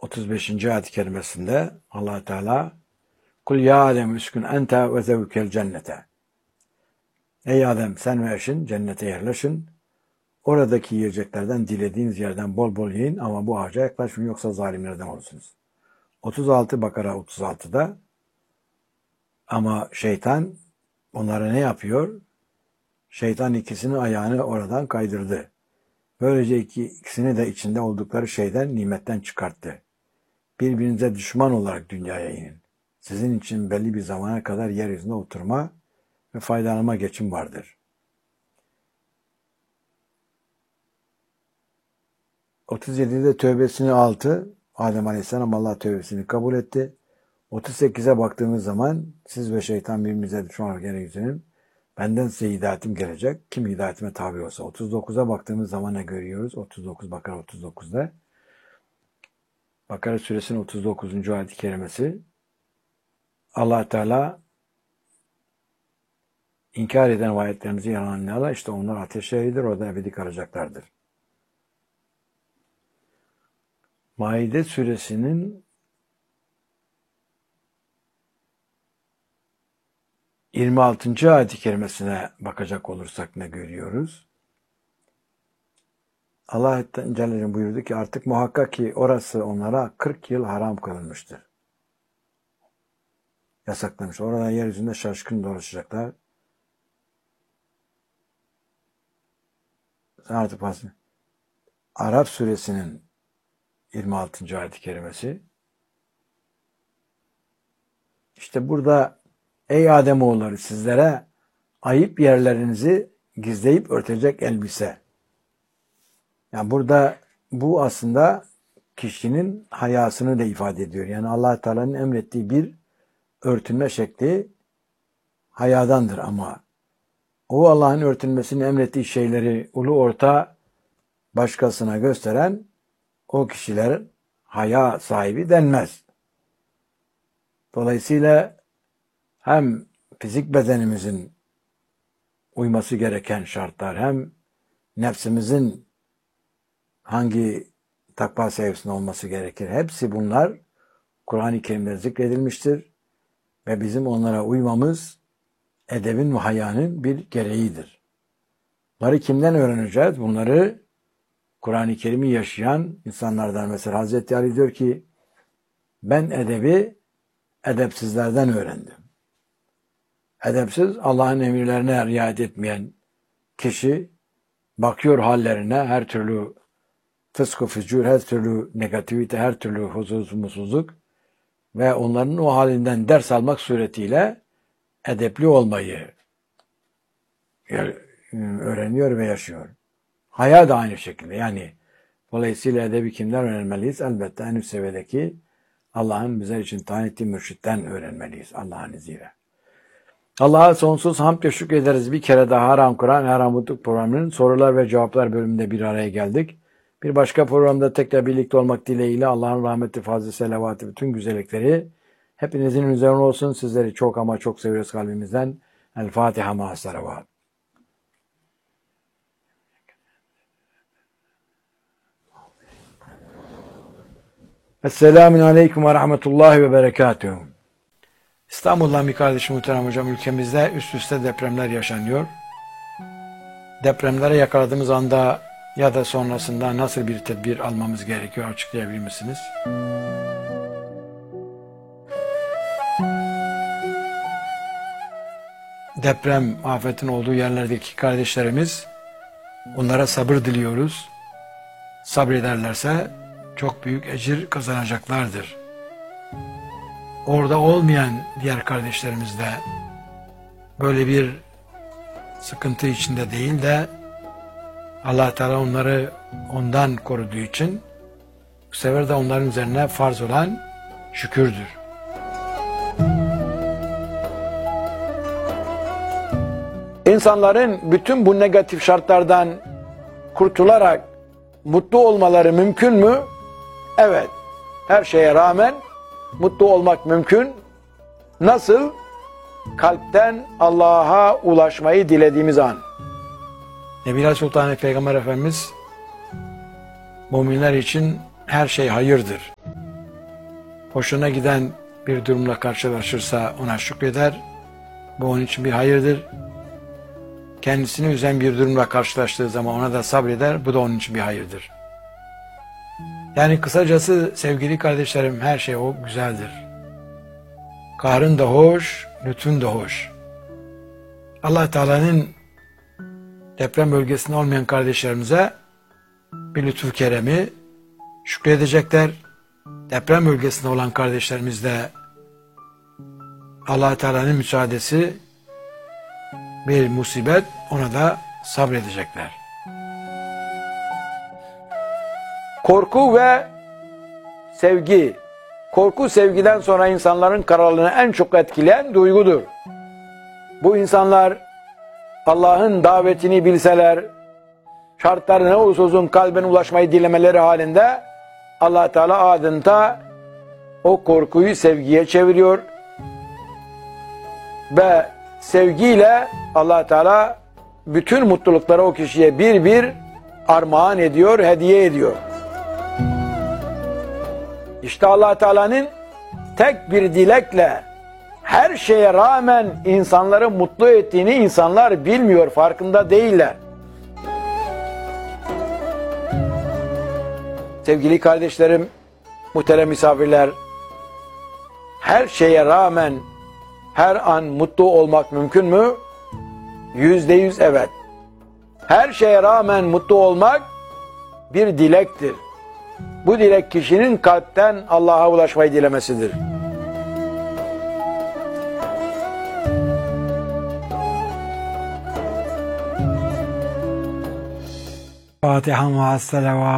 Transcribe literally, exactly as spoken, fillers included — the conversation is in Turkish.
otuz beşinci ayet-i kerimesinde Allah Teala "Kul ya Adem üskün ente ve zevkel cennete." Ey Adem, sen ve eşin cennete yerleşin. Oradaki yiyeceklerden dilediğiniz yerden bol bol yiyin ama bu ağaca yaklaşmayın yoksa zalimlerden olursunuz. otuz altı Bakara otuz altıda ama şeytan onlara ne yapıyor? Şeytan ikisinin ayağını oradan kaydırdı. Böylece iki, ikisini de içinde oldukları şeyden, nimetten çıkarttı. Birbirinize düşman olarak dünyaya inin. Sizin için belli bir zamana kadar yeryüzünde oturma ve faydalanma geçim vardır. otuz yedide tövbesini altı, Adem Aleyhisselam Allah tövbesini kabul etti. otuz sekize baktığımız zaman siz ve şeytan birbirinize düşman olarak yeryüzünün benden size hidayetim gelecek. Kim hidayetime tabi olsa. otuz dokuza baktığımız zaman ne görüyoruz? otuz dokuz Bakara otuz dokuzda. Bakara suresinin otuz dokuzuncu ayet-i kerimesi. Allah Teala inkar eden ayetlerimizi yalanlayanlar işte onlar ateş ehlidir, orada ebedi kalacaklardır. Maide suresinin yirmi altıncı ayet-i kerimesine bakacak olursak ne görüyoruz? Allah Celle Celaluhu buyurdu ki artık muhakkak ki orası onlara kırk yıl haram kılınmıştır. Yasaklamış. Orada yeryüzünde şaşkın dolaşacaklar. Artık bahsedin. Araf suresinin yirmi altıncı ayet-i kerimesi. İşte burada ey Ademoğulları sizlere ayıp yerlerinizi gizleyip örtecek elbise. Yani burada bu aslında kişinin hayasını da ifade ediyor. Yani Allah Teala'nın emrettiği bir örtünme şekli hayadandır ama o Allah'ın örtünmesini emrettiği şeyleri ulu orta başkasına gösteren o kişiler haya sahibi denmez. Dolayısıyla hem fizik bedenimizin uyması gereken şartlar hem nefsimizin hangi takva seviyesinde olması gerekir. Hepsi bunlar Kur'an-ı Kerim'de zikredilmiştir ve bizim onlara uymamız edebin ve hayanın bir gereğidir. Bunları kimden öğreneceğiz? Bunları Kur'an-ı Kerim'i yaşayan insanlardan. Mesela Hazreti Ali diyor ki ben edebi edepsizlerden öğrendim. Edepsiz, Allah'ın emirlerine riayet etmeyen kişi bakıyor hallerine, her türlü fısk-ı fücur, her türlü negativite, her türlü huzursuzluk ve onların o halinden ders almak suretiyle edepli olmayı öğreniyor ve yaşıyor. Haya da aynı şekilde. Yani dolayısıyla edebi kimden öğrenmeliyiz? Elbette en üst seviyedeki Allah'ın bize için tayin ettiği mürşitten öğrenmeliyiz Allah'ın izniyle. Allah'a sonsuz hamd ve şükrederiz. Bir kere daha Haram Kur'an, Haram Mutluluk programının sorular ve cevaplar bölümünde bir araya geldik. Bir başka programda tekrar birlikte olmak dileğiyle Allah'ın rahmeti, fazlı, selavatı, bütün güzellikleri hepinizin üzerine olsun. Sizleri çok ama çok seviyoruz kalbimizden. El Fatiha ma salavat. Esselamun Aleyküm ve Rahmetullahi ve Berekatuhu. İstanbul'dan bir kardeşim muhterem hocam, ülkemizde üst üste depremler yaşanıyor. Depremlere yakaladığımız anda ya da sonrasında nasıl bir tedbir almamız gerekiyor açıklayabilir misiniz? Deprem afetin olduğu yerlerdeki kardeşlerimiz, onlara sabır diliyoruz. Sabrederlerse çok büyük ecir kazanacaklardır. Orada olmayan diğer kardeşlerimiz de böyle bir sıkıntı içinde değil de Allah Teala onları ondan koruduğu için bu sefer de onların üzerine farz olan şükürdür. İnsanların bütün bu negatif şartlardan kurtularak mutlu olmaları mümkün mü? Evet. Her şeye rağmen mutlu olmak mümkün. Nasıl? Kalpten Allah'a ulaşmayı dilediğimiz an. Nebiler Sultan Peygamber Efendimiz müminler için her şey hayırdır. hoşuna giden bir durumla karşılaşırsa ona şükreder. Bu onun için bir hayırdır. Kendisini üzen bir durumla karşılaştığı zaman ona da sabreder. Bu da onun için bir hayırdır. Yani kısacası sevgili kardeşlerim, her şey o güzeldir. Kahrın da hoş, lütfun da hoş. Allah Teala'nın deprem bölgesinde olmayan kardeşlerimize bir lütfu keremi şükredecekler. Deprem bölgesinde olan kardeşlerimiz de Allah Teala'nın müsaadesi, bir musibet, ona da sabredecekler. Korku ve sevgi. Korku sevgiden sonra insanların kararlılığını en çok etkileyen duygudur. Bu insanlar Allah'ın davetini bilseler, şartları ne olursa olsun kalbine ulaşmayı dilemeleri halinde Allah Teala adeta o korkuyu sevgiye çeviriyor ve sevgiyle Allah Teala bütün mutlulukları o kişiye bir bir armağan ediyor, hediye ediyor. İşte Allah Teala'nın tek bir dilekle her şeye rağmen insanları mutlu ettiğini insanlar bilmiyor, farkında değiller. Sevgili kardeşlerim, muhterem misafirler, her şeye rağmen her an mutlu olmak mümkün mü? Yüzde yüz evet. Her şeye rağmen mutlu olmak bir dilektir. Bu dilek kişinin kalpten Allah'a ulaşmayı dilemesidir. Fatiha ma'as-selavat.